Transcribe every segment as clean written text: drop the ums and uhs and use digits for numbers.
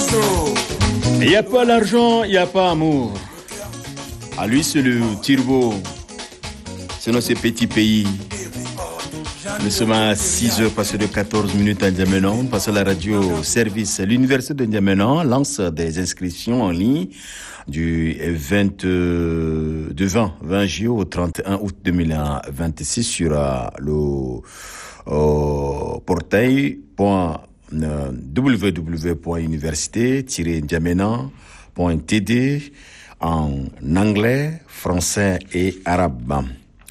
Il n'y a pas l'argent, il n'y a pas amour. À lui, c'est le turbo. Sinon, ces petits pays. Nous sommes à 6h passées de 14 minutes à N'Djamena. Passe à la radio service. L'université de N'Djamena lance des inscriptions en ligne du 20 juillet au 31 août 2026 sur le portail www.université-n'djamena.td en anglais, français et arabe.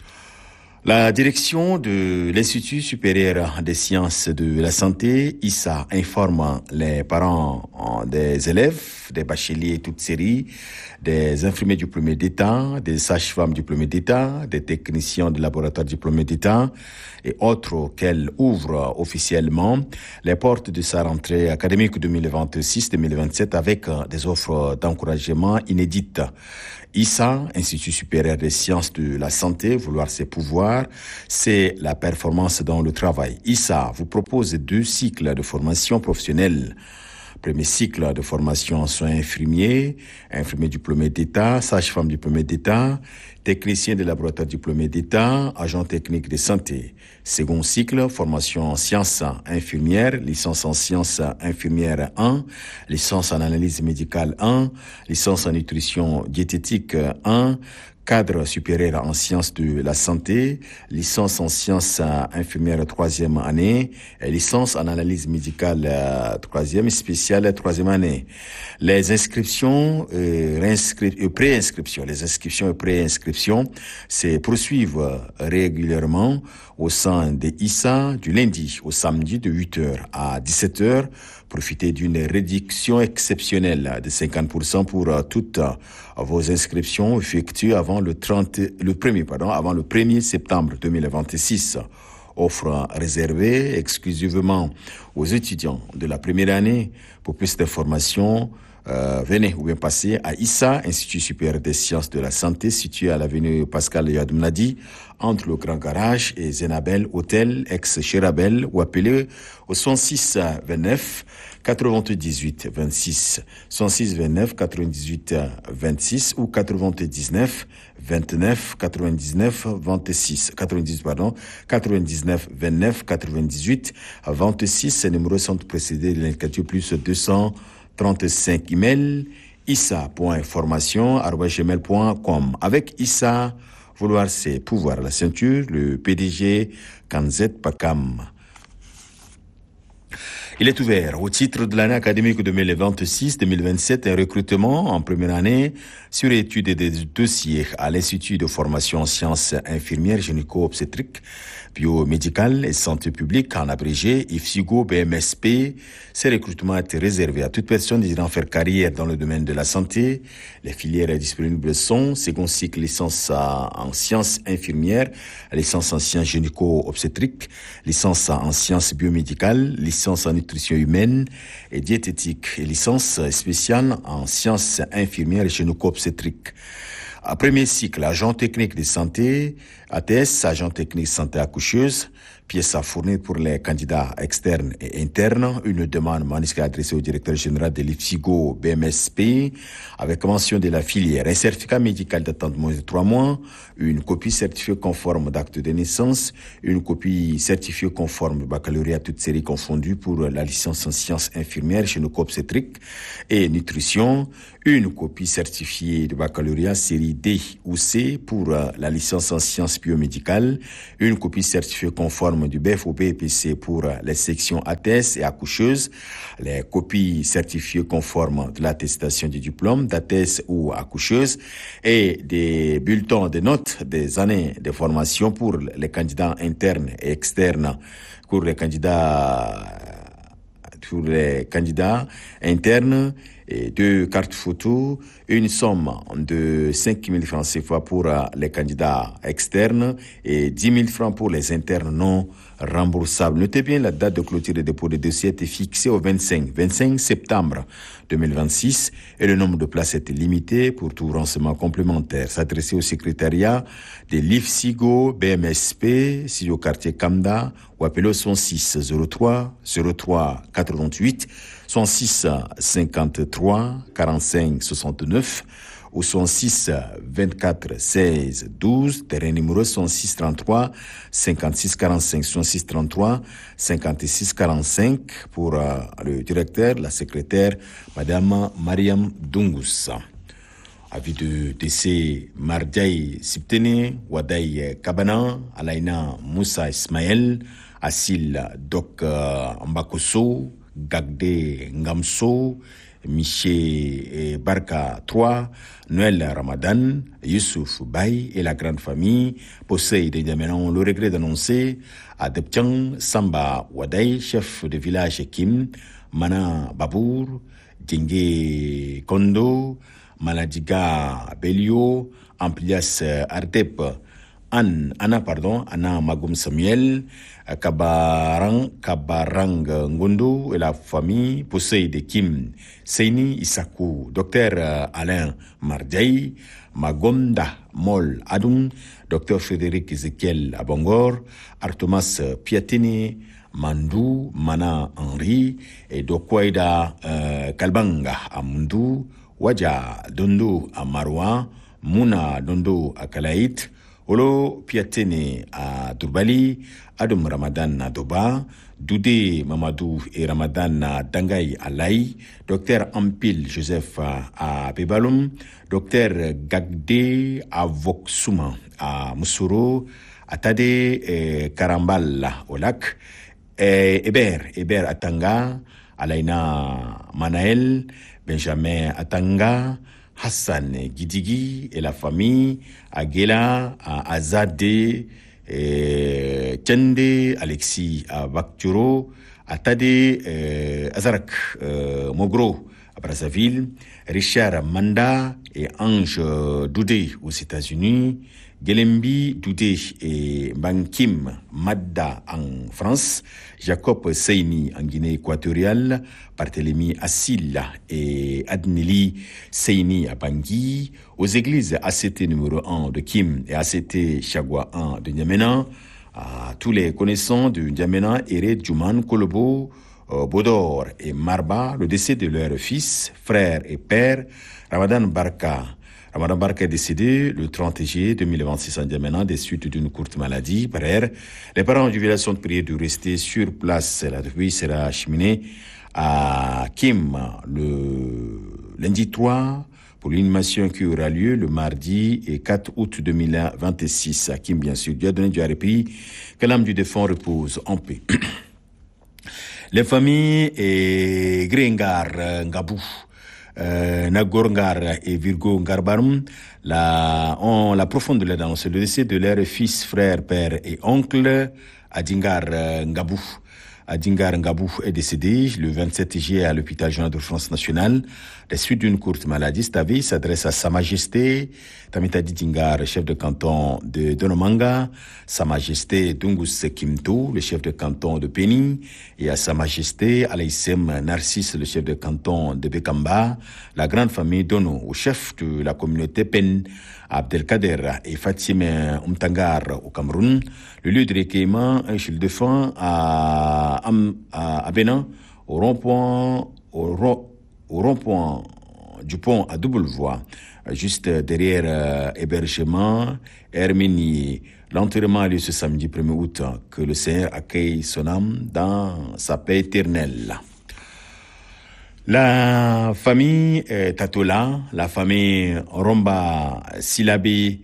La direction de l'Institut supérieur des sciences de la santé, ISA, informe les parents des élèves, des bacheliers toutes séries, des infirmiers diplômés d'État, des sages-femmes diplômées d'État, des techniciens de laboratoire diplômés d'État et autres qu'elle ouvre officiellement les portes de sa rentrée académique 2026-2027 avec des offres d'encouragement inédites. ISA, Institut supérieur des sciences de la santé, vouloir ses pouvoirs, c'est la performance dans le travail. ISA vous propose 2 cycles de formation professionnelle. Premier cycle de formation en soins infirmiers, infirmiers diplômés d'État, sage-femme diplômée d'État, technicien de laboratoire diplômé d'État, agent technique de santé. Second cycle, formation en sciences infirmières, licence en sciences infirmières 1, licence en analyse médicale 1, licence en nutrition diététique 1, cadre supérieur en sciences de la santé, licence en sciences infirmières 3e année, et licence en analyse médicale 3e spéciale 3e année. Les inscriptions préinscriptions, les inscriptions et préinscriptions se poursuivent régulièrement au sein des ISA du lundi au samedi de 8h à 17h. Profitez d'une réduction exceptionnelle de 50% pour toutes vos inscriptions effectuées avant le 1er septembre 2026. Offre réservée exclusivement aux étudiants de la première année. Pour plus d'informations, venez ou bien passez à ISA, Institut supérieur des sciences de la santé, situé à l'avenue Pascal Yadoumnadi, entre le Grand Garage et Zenabel Hôtel, ex-Chérabel, ou appelez au 106 29 98 26, 106 29 98 26 ou 99 29 99 26, 99 29 98 26. Ces numéros sont précédés de l'indicatif plus 235. Email issa.formation@gmail.com. Avec ISA, vouloir c'est pouvoir la ceinture, le PDG Kanzet Pakam. Il est ouvert au titre de l'année académique 2026-2027 un recrutement en première année sur étude des dossiers à l'Institut de formation en sciences infirmières, gynéco-obstétriques, biomédicales et santé publique, en abrégé IFSIGO BMSP. Ces recrutements étaient réservés à toute personne désirant faire carrière dans le domaine de la santé. Les filières disponibles sont second cycle licence en sciences infirmières, licence en sciences gynéco-obstétriques, licence en sciences biomédicales, licence en nutrition humaine et diététique et licence spéciale en sciences infirmières et gynéco-obstétriques. À premier cycle, agent technique de santé, ATS, agent technique de santé accoucheuse, pièces à fournir pour les candidats externes et internes, une demande manuscrit adressée au directeur général de l'IFSIGO BMSP, avec mention de la filière, un certificat médical datant de moins de 3 mois, une copie certifiée conforme d'acte de naissance, une copie certifiée conforme de baccalauréat toutes séries confondues pour la licence en sciences infirmières, gynéco-obstétriques et nutrition, une copie certifiée de baccalauréat série D ou C pour la licence en sciences biomédicales, une copie certifiée conforme du BEF ou BEPC pour les sections ATS et accoucheuses, les copies certifiées conformes de l'attestation du diplôme d'ATS ou accoucheuse et des bulletins de notes des années de formation pour les candidats internes et externes, pour les candidats internes, et 2 cartes photos, une somme de 5 000 francs CFA pour les candidats externes et 10 000 francs pour les internes non remboursables. Notez bien, la date de clôture des dépôts de dossiers est fixée au 25 septembre 2026 et le nombre de places est limité. Pour tout renseignement complémentaire, s'adresser au secrétariat de l'IFSIGO BMSP, si au quartier Kamda, ou appeler au 106 03 88 66 53 45 69 ou 66 24 16 12. Terrain numéro 66 33 56 45 66 33 56 45 pour le directeur, la secrétaire, Madame Mariam Dungus. Avis de décès Mardiaï Siptene, Wadaï Kabana, Alaina Moussa Ismaël, Asil Dok Mbakoso, Gagde Ngamso, Miché Barka 3, Noël Ramadan, Youssouf Baye et la grande famille possèdent évidemment le regret d'annoncer à Deptiang Samba Wadaï, chef de village Kim, Mana Babour, Djenge Kondo, Maladiga Belio, Amplias Artep, Anna Magum Samuel, Kabarang Ngondo et la famille possède Kim Seini Isaku, Dr Alain Mardiaï, Magonda Mol Adun, Dr Frédéric Ezekiel Abongor, Artomas Piatini, Mandou Mana Henri et Dokwaida Kalbanga Amundu, Waja Dondo à Marwa, Mouna Dondo à Kalaït, Olo Piatene à Durbali, Adam Ramadan à Doba, Doudé Mamadou et Ramadan à Dangaï à Laï, Dr Ampil Joseph à Bebaloum, Dr Gagde à Voksuma à Moussoro, Atade Karambal au lac, Eber Atanga, Alaina Manael, Benjamin Atanga, Hassan Gidigi et la famille, Aguela, Azade, Tchende, Alexis Bakturo, Atade, Azarak Mogro à Brazzaville, Richard Manda et Ange Doudé aux États-Unis, Gelembi Doudé et Bankim Madda en France, Jacob Seini en Guinée équatoriale, Barthélemy Assila et Adneli Seini à Bangui, aux églises ACT numéro 1 de Kim et ACT Chagua 1 de N'Djamena, à tous les connaissants de N'Djamena, Ere Djouman Kolobo, Bodor et Marba, le décès de leur fils, frère et père, Ramadan Barka. Ramadan Barka est décédé le 30 juillet 2026 en N'Djamena des suites d'une courte maladie. Par ailleurs, les parents du village sont priés de rester sur place. La dépouille sera acheminée à Kim le lundi 3 pour l'inhumation qui aura lieu le mardi et 4 août 2026. À Kim, bien sûr, Dieu a donné, Dieu a repris, que l'âme du défunt repose en paix. Les familles et Grengar Ngabou, Nagorngar et Virgo Ngarbarum ont la profonde douleur le décès de leurs fils, frères, pères et oncles, Adingar Ngabou. Adingar Ngabou est décédé le 27 juillet à l'hôpital général de France nationale des suites d'une courte maladie. Cet avis s'adresse à Sa Majesté Tamitadi Dingar, chef de canton de Donomanga, Sa Majesté Dungus Kimto, le chef de canton de Péni, et à Sa Majesté Alaïsem Narcisse, le chef de canton de Bekamba, la grande famille Dono, au chef de la communauté Pen, Abdelkader et Fatime Umtangar au Cameroun. Le lieu de recueillement est chez le défunt à Bénin, au rond-point du pont à double voie, juste derrière hébergement Herminie. L'enterrement a lieu ce samedi 1er août. Que le Seigneur accueille son âme dans sa paix éternelle. La famille Tatola, la famille Romba Silabi,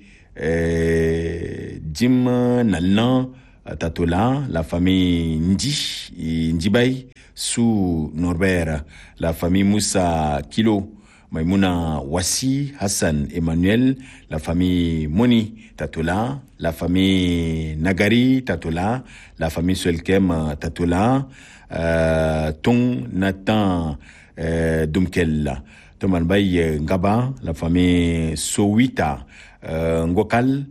Jim Nalnan Tatola, la famille Ndibay, sous Norbert, la famille Moussa Kilo, Maimouna Wassi, Hassan Emmanuel, la famille Moni Tatola, la famille Nagari Tatola, la famille Suelkem Tatola, Ton Nathan Dumkel, Toman Bay Ngaba, la famille Sowita Ngokal,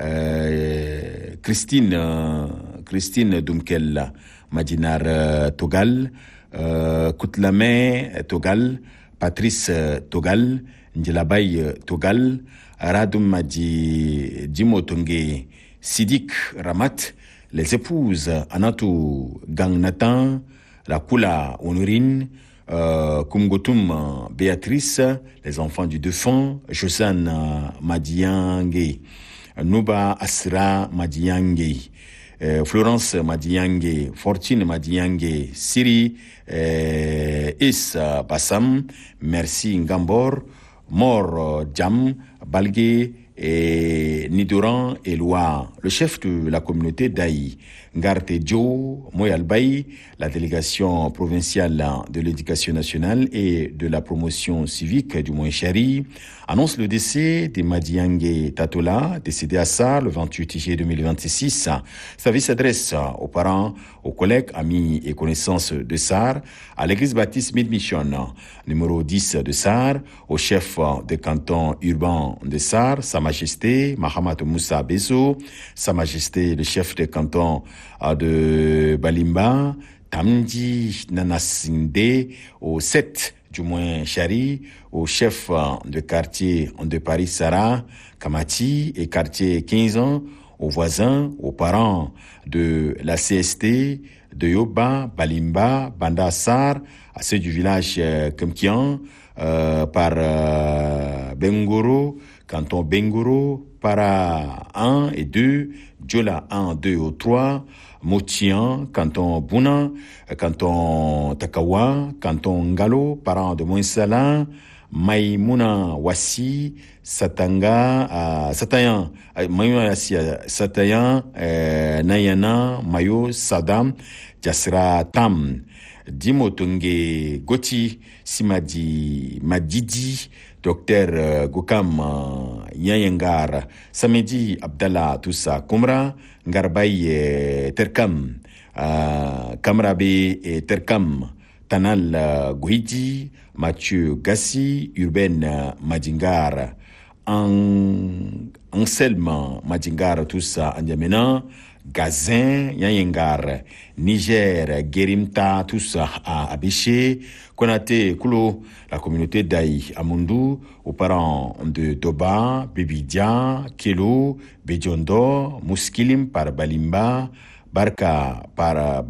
Christine Dumkel, Madinar Togal, Koutlame Togal, Patrice Togal, Ndjelabay Togal, Radum Madi Dimotonge Sidik Ramat, les épouses Anatou Gangnatan, la Kula Honorine, Kumgotum Béatrice, les enfants du défunt, Josanne Madiangue, Nuba Asra Madiangue, Florence Madiangue, Fortune Madiangue, Siri Issa Bassam, Merci Ngambor, Mor Djam, Balgué et Nidoran Eloua, le chef de la communauté d'Aï, Ngarte Djo, Moyalbaï, la délégation provinciale de l'éducation nationale et de la promotion civique du Moïchari, annonce le décès de Madiangue Tatola, décédé à Sarre le 28 juillet 2026. Sa vie s'adresse aux parents, aux collègues, amis et connaissances de Sarre, à l'église baptiste Mid-Mission, numéro 10 de Sarre, au chef de canton urbain de Sarre, Sa Majesté Mahamat Moussa Bezo, Sa Majesté le chef de canton de Balimba, Tamdi Nanasinde, au 7 du Moïchari, au chef de quartier de Paris Sarah, Kamati et quartier 15 ans, aux voisins, aux parents de la CST, de Yoba, Balimba, Banda Sarr, à ceux du village Kemkian, par Bengoro, canton Bengoro, Para 1 et 2, Djola 1, 2 ou 3, Motian, canton Bouna, canton Takawa, canton Ngalo, parents de Moïsala, Maïmouna Wassi, Satanga, Satayan, Maïmouna Wassi, Satayan, Nayana, Mayo, Sadam, Jasra Tam, Dimotonge Goti, Simadi Madidi, Docteur Gokam Yanyengar, Samedi Abdallah Toussa Kumra, Ngarbay Terkam, Kamrabe et Terkam, Tanal Guidi, Mathieu Gassi, Urbain Madingar, Anselme Madingar Toussa Andiamena, Gazin, Yanyengar, Niger, Gerimta, tout ça à Abéché, Konate, Koulo, la communauté d'Aï, Amundu, aux parents de Toba, Bibidia, Kelo, Bedjondo, Mouskilim par Balimba, Barka par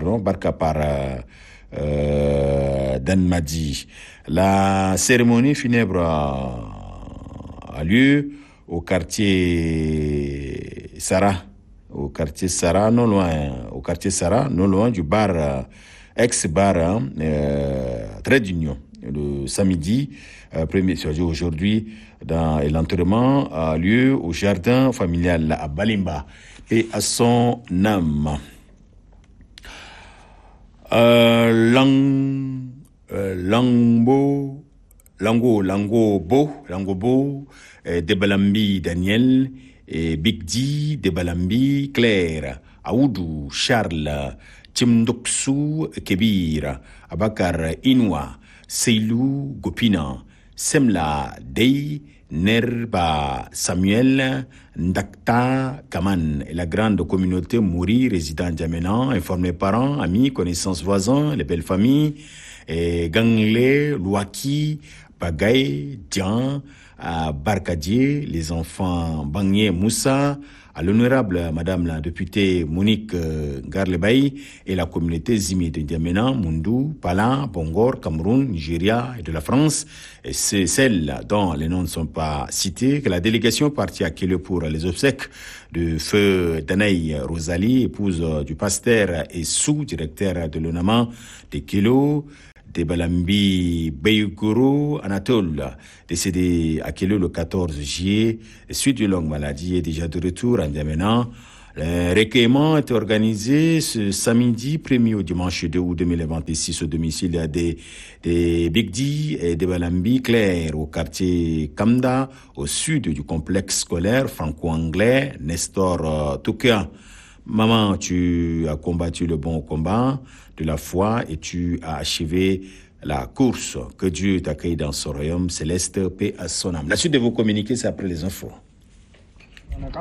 Danmadi. La cérémonie funèbre a lieu au quartier Sarah. Au quartier Sarah, non loin du bar, ex-bar, Trait d'Union. Le samedi, aujourd'hui, et l'enterrement a lieu au jardin familial à Balimba et à son âme. Langobo, Debalambi Daniel, et Big D, Debalambi, Claire, Aoudou, Charles, Timdoksu, Kebir, Abakar, Inwa, Seilou, Gopina, Semla, Dey, Nerba, Samuel, Ndakta, Kaman, et la grande communauté Mouri, résident d'Amena, informés parents, amis, connaissances voisins, les belles familles, et Ganglé, Louaki, Bagay, Dian, à Barkadier, les enfants Bangé Moussa, à l'honorable Madame la députée Monique Garlebaï et la communauté Zimi de N'Djamena, Mundu, Pala, Bongor, Cameroun, Nigeria et de la France. Et c'est celle dont les noms ne sont pas cités que la délégation partie à Kélé pour les obsèques de feu Danaï Rosalie, épouse du pasteur et sous-directeur de l'ONAMA de Kélo, Debalambi Beyougoro Anatole, décédé à Kélo le 14 juillet, suite d'une longue maladie, est déjà de retour en N'Djamena. Le recueillement est organisé ce samedi 1er au dimanche 2 août 2026 au domicile des Big D et Debalambi Claire au quartier Kamda, au sud du complexe scolaire franco-anglais Nestor Toukia. Maman, tu as combattu le bon combat de la foi et tu as achevé la course. Que Dieu t'accueille dans son royaume céleste, paix à son âme. La suite de vos communiqués, c'est après les infos.